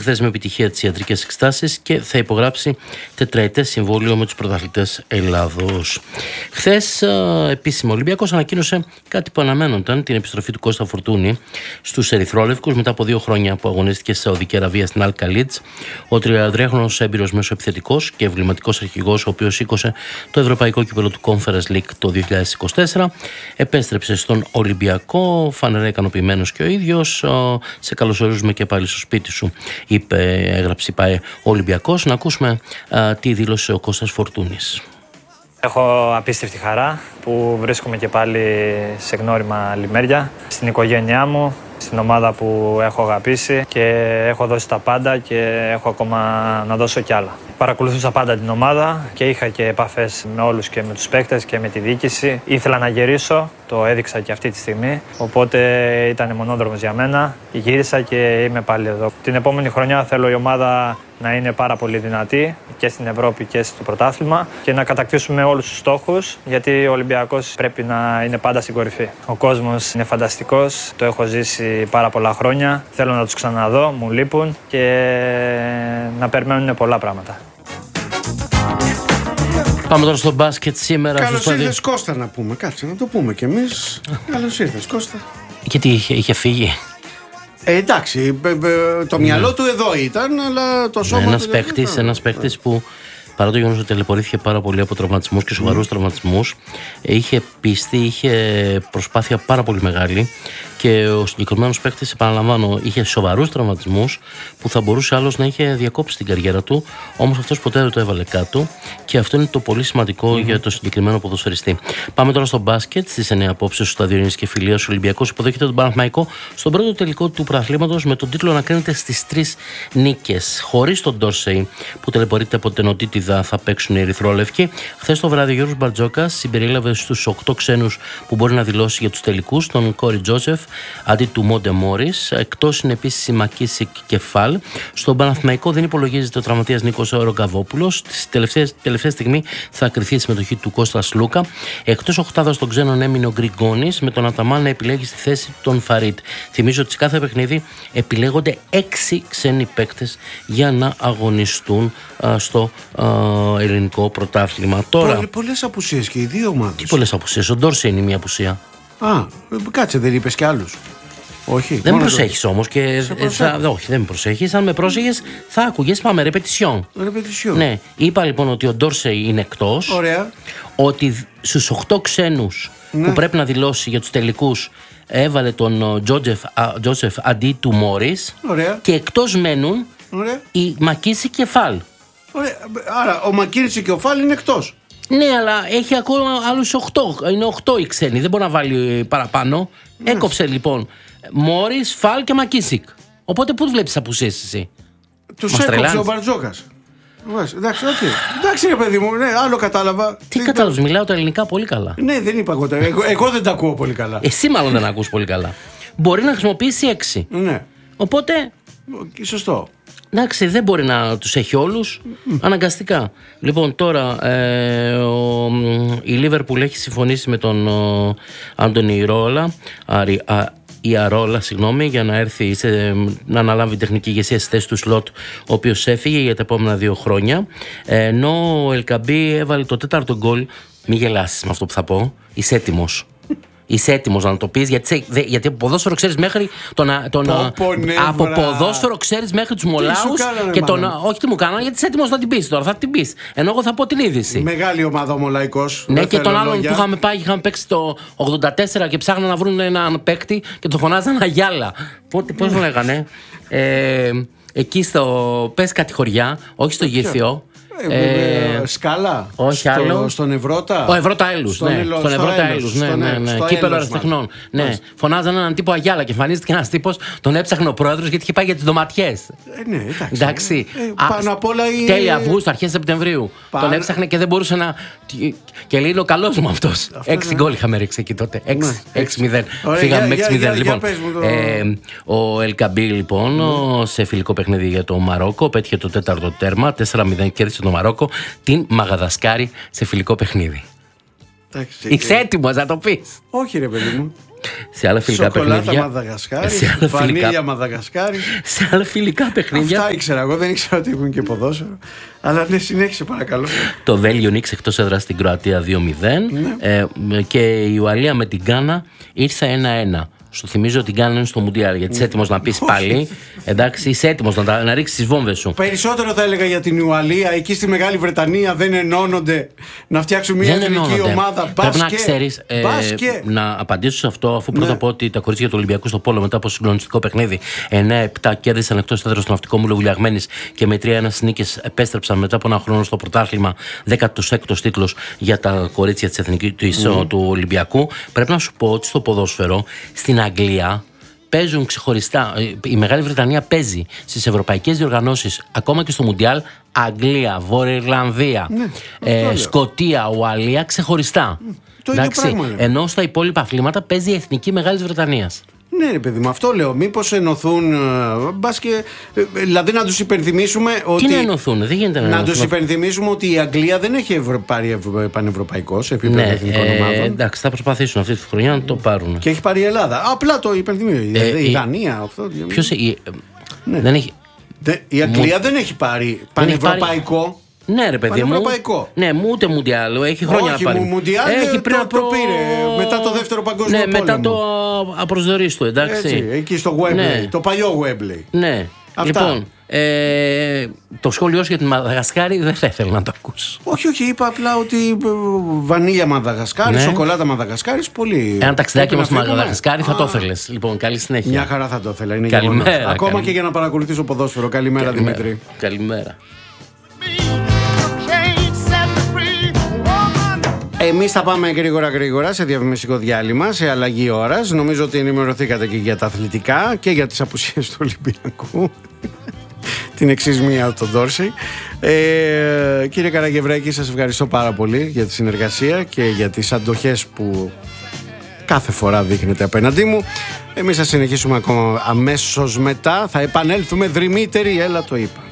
χθες με επιτυχία τις ιατρικές εξετάσεις και θα υπογράψει τετραετές συμβόλαιο με τους πρωταθλητές Ελλάδος. Χθες επίσημα ο Ολυμπιακός ανακοίνωσε κάτι που αναμένονταν, την επιστροφή του Κώστα Φορτούνη στους ερυθρόλευκους μετά από 2 χρόνια που αγωνίστηκε στη Σαουδική Αραβία στην Αλ Καλίτς. Ο 33χρονος έμπειρος μεσοεπιθετικός και εμβληματικός αρχηγός, ο οποίος σήκωσε το ευρωπαϊκό κύπελλο του Conference League το 2024, επέστρεψε στον Ολυμπιακό, φανερά ικανοποιημένος και ο ίδιος. Σε καλωσορίζουμε και πάλι στο σπίτι σου, έγραψε ο Ολυμπιακός. Να ακούσουμε τι δήλωσε ο Κώστας Φορτούνης. Έχω απίστευτη χαρά που βρίσκομαι και πάλι σε γνώριμα λιμέρια, στην οικογένειά μου, στην ομάδα που έχω αγαπήσει και έχω δώσει τα πάντα και έχω ακόμα να δώσω κι άλλα. Παρακολουθούσα πάντα την ομάδα και είχα και επαφές με όλους και με τους παίκτες και με τη διοίκηση. Ήθελα να γυρίσω, το έδειξα και αυτή τη στιγμή, οπότε ήταν μονόδρομος για μένα. Γύρισα και είμαι πάλι εδώ. Την επόμενη χρονιά θέλω η ομάδα να είναι πάρα πολύ δυνατή και στην Ευρώπη και στο πρωτάθλημα και να κατακτήσουμε όλους τους στόχους, γιατί ο Ολυμπιακός πρέπει να είναι πάντα στην κορυφή. Ο κόσμος είναι φανταστικός, το έχω ζήσει πάρα πολλά χρόνια. Θέλω να τους ξαναδώ, μου λείπουν και να περιμένουν πολλά πράγματα. Πάμε τώρα στο μπάσκετ σήμερα. Καλώς ήρθες Κώστα, να πούμε. Κάτσε να το πούμε κι εμείς. Καλώς ήρθες Κώστα. Γιατί είχε φύγει. Εντάξει, το μυαλό του εδώ ήταν, αλλά το σώμα ένας παίκτης που, παρά το γεγονός ότι ταλαιπωρήθηκε πάρα πολύ από τραυματισμούς και σοβαρούς τραυματισμούς, είχε πίστη, είχε προσπάθεια πάρα πολύ μεγάλη και ο συγκεκριμένος παίκτης, επαναλαμβάνω, είχε σοβαρούς τραυματισμούς που θα μπορούσε άλλος να είχε διακόψει την καριέρα του, όμως αυτός ποτέ δεν το έβαλε κάτω και αυτό είναι το πολύ σημαντικό για το συγκεκριμένο ποδοσφαιριστή. Πάμε τώρα στο μπάσκετ. Στις 9 απόψε στο Στάδιο Ειρήνης και Φιλίας, ο Ολυμπιακός υποδέχεται τον Παναθηναϊκό στον πρώτο τελικό του πρωταθλήματος με τον τίτλο να κρίνεται στις 3 νίκες. Χωρίς τον Ντόρσεϊ που ταλαιπωρείται από την Οτίτιδα, θα παίξουν οι ερυθρόλευκοι. Χθες το βράδυ ο Γιώργος Μπαρτζόκας συμπεριέλαβε στους 8 ξένους που μπορεί να δηλώσει για τους τελικούς τον Κόρι Τζόσεφ αντί του Μόντε Μόρις. Εκτός είναι επίσης η Μακίσικ και Φαλ. Στον Παναθηναϊκό δεν υπολογίζεται ο τραυματίας Νίκος Ρογκαβόπουλος. Στη τελευταία στιγμή θα κριθεί η συμμετοχή του Κώστα Λούκα. Εκτός οχτάδας των ξένων έμεινε ο Γκριγκόνης, με τον Αταμάν να επιλέγει στη θέση των Φαρίτ. Θυμίζω ότι σε κάθε παιχνίδι επιλέγονται 6 ξένοι παίκτες για να αγωνιστούν στο ελληνικό πρωτάθλημα. Τώρα, πολλές απουσίες και οι δύο ομάδες. Τι πολλές απουσίες? Ο Ντόρσεϊ είναι μια απουσία. Κάτσε, δεν είπες κι άλλους? Όχι. Δεν με προσέχεις όμως και. Όχι, δεν με προσέχεις. Αν με πρόσεχες, θα άκουγες. Πάμε, ρεπετησιόν. Ναι, είπα λοιπόν ότι ο Ντόρσεϊ είναι εκτός. Ωραία. Ότι στους 8 ξένους που πρέπει να δηλώσει για τους τελικούς έβαλε τον Τζόσεφ αντί του Μόρις. Ωραία. Και εκτός μένουν η Μακίση και Φαλ. Ωραία. Άρα ο Μακίση και ο Φαλ είναι εκτός. Ναι, αλλά έχει ακόμα άλλους 8. Είναι 8 οι ξένοι, δεν μπορεί να βάλει παραπάνω. Έκοψε λοιπόν Μόρις, Φαλ και Μακίσικ. Οπότε πού βλέπεις απουσίες εσύ? Τους έκοψε ο Μπαρτζόκας. Εντάξει, εντάξει ρε παιδί μου, ναι, άλλο κατάλαβα. Τι κατάλαβες? Μιλάω τα ελληνικά πολύ καλά. Ναι, δεν είπα εγώ. Εγώ δεν τα ακούω πολύ καλά. Εσύ μάλλον δεν ακούς πολύ καλά. Μπορεί να χρησιμοποιήσει 6. Ναι. Οπότε. Σωστό. Εντάξει, δεν μπορεί να τους έχει όλους αναγκαστικά. Λοιπόν, τώρα η Λίβερπουλ έχει συμφωνήσει με τον Άντονι Αρόλα, για να έρθει να αναλάβει τεχνική ηγεσία στη θέση του Σλότ, ο οποίος έφυγε για τα επόμενα 2 χρόνια. Ενώ ο Ελκαμπή έβαλε το 4ο γκολ. Μη γελάσεις με αυτό που θα πω. Είσαι έτοιμος? Είσαι έτοιμος να το πεις? Γιατί από ποδόσφαιρο ξέρεις μέχρι από ποδόσφαιρο ξέρεις μέχρι τους μολάους και όχι τι μου κάνανε, γιατί είσαι έτοιμος να την πεις τώρα. Θα την πεις. Ενώ εγώ θα πω την είδηση. Μεγάλη ομάδα ο Μολαϊκός. Ναι, και τον άλλον που είχαμε πάει, είχαμε παίξει το 84 και ψάχναν να βρουν έναν παίκτη και το φωνάζαν Αγιάλα. Πώς το λέγανε? Εκεί στο πες κατηγοριά, όχι στο Γήθιο. Σκάλα. Όχι άλλο. Στον Ευρώτα. Ο Ευρώτα Έλους. Στον Ευρώτα Έλους. Ναι. Κύπελλο Αεραστεχνών. Ναι. Φωνάζαν έναν τύπο Αγιάλα και εμφανίστηκε ένας τύπος, τον έψαχνε ο πρόεδρος γιατί είχε πάει για τις ντοματιές. Ναι, εντάξει. Πάνω απ' όλα τέλη Αυγούστου, αρχές Σεπτεμβρίου. Τον έψαχνε και δεν μπορούσε να. Και λέει: ο καλός μου αυτός. 6 γκολ είχαμε ρίξει εκεί τότε. 6-0. Φύγαμε με 6-0. Λοιπόν, ο Ελκαμπή λοιπόν σε φιλικό παιχνίδι για το Μαρόκο πέτυχε το 4ο τέρμα. 4-0 κέρδισε το Μαρόκο την Μαγαδασκάρη σε φιλικό παιχνίδι. Είσαι έτοιμος να το πεις? Όχι ρε παιδί μου. Σε άλλα φιλικά Σοκολάτα παιχνίδια. Μαδαγασκάρη, βανίλια Μαδαγασκάρη. Σε άλλα φιλικά παιχνίδια. Αυτά ήξερα εγώ, δεν ήξερα ότι ήμουν και ποδόσφαιρο. Αλλά ναι, συνέχισε παρακαλώ. Το Βέλγιο νίκησε εκτός έδρας στην Κροατία 2-0. Και η Ουαλία με την Γκάνα ήρθε 1-1. Σου θυμίζω ότι την κάνουν στο Μουντιάλ, γιατί είσαι έτοιμος να πεις πάλι. Εντάξει, είσαι έτοιμος να ρίξεις τις βόμβες σου. Περισσότερο θα έλεγα για την Ουαλία. Εκεί στη Μεγάλη Βρετανία δεν ενώνονται να φτιάξουν μια εθνική ομάδα. Πρέπει να ξέρεις, να απαντήσω σε αυτό, αφού πρώτα πω ότι τα κορίτσια του Ολυμπιακού στο πόλο μετά από συγκλονιστικό παιχνίδι 9-7 κέρδισαν εκτός έδρας στον ναυτικό μου Λογουλιαγμένης και με 3-1 νίκες επέστρεψαν μετά από ένα χρόνο στο πρωτάθλημα. 16ος τίτλος για τα κορίτσια του Ολυμπιακού. Πρέπει να σου πω ότι στο ποδόσφαιρο στην Αγγλία παίζουν ξεχωριστά. Η Μεγάλη Βρετανία παίζει στις ευρωπαϊκές διοργανώσεις, ακόμα και στο Μουντιάλ, Αγγλία, Βόρεια Ιρλανδία, Σκωτία, Ουαλία ξεχωριστά. Ενώ στα υπόλοιπα αθλήματα παίζει η εθνική Μεγάλης Βρετανίας. Ναι, ρε παιδί μου, αυτό λέω. Μήπως ενωθούν. Δηλαδή να τους υπενθυμίσουμε ότι. Τι να ενωθούν, δεν γίνεται να τους υπενθυμίσουμε ότι η Αγγλία δεν έχει πάρει πανευρωπαϊκό σε επίπεδο εθνικών ομάδων. Εντάξει, θα προσπαθήσουν αυτή τη χρονιά να το πάρουν. Και έχει πάρει η Ελλάδα. Απλά το υπενθυμίζω. Η Δανία, αυτό. Δεν έχει. Η Αγγλία δεν έχει πάρει πανευρωπαϊκό. Ναι, ρε παιδί μου. Ναι, ούτε Μουντιάλ. Έχει χρόνια να πάρει. Μουντιάλ έχει πριν το πήρε μετά το δεύτερο παγκόσμιο πόλεμο. Μετά το απροσδορίστο, εντάξει. Έτσι, εκεί στο Wembley. Ναι. Το παλιό Wembley. Ναι. Αυτά. Λοιπόν, το σχόλιο σου για τη Μαδαγασκάρη δεν θα ήθελα να το ακούσω. Όχι, είπα απλά ότι βανίλια Μαδαγασκάρη, σοκολάτα Μαδαγασκάρη, πολύ. Ένα ταξιδάκι μας στη Μαδαγασκάρη θα το ήθελες. Λοιπόν, καλή συνέχεια. Μια χαρά θα το ήθελα. Είναι καλημέρα. Ακόμα και για να παρακολουθήσω ποδόσφαιρο. Καλημέρα, Δημήτρη. Καλημέρα. Εμείς θα πάμε γρήγορα σε διαφημιστικό διάλειμμα, σε αλλαγή ώρας. Νομίζω ότι ενημερωθήκατε και για τα αθλητικά και για τις απουσίες του Ολυμπιακού. Την εξής μία τον Ντόρσεϊ. Κύριε Καραγευρέκη, σας ευχαριστώ πάρα πολύ για τη συνεργασία και για τις αντοχές που κάθε φορά δείχνετε απέναντί μου. Εμείς θα συνεχίσουμε ακόμα αμέσως μετά. Θα επανέλθουμε δρυμύτεροι, έλα το είπα.